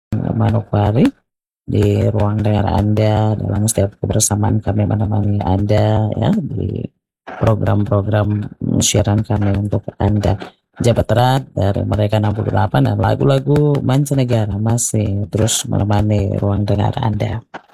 Manokwari di ruang dengar Anda dalam setiap kebersamaan kami menemani Anda ya di program-program siaran kami untuk Anda. Jabat erat dari mereka 68 dan lagu-lagu mancanegara masih terus menemani ruang dengar Anda.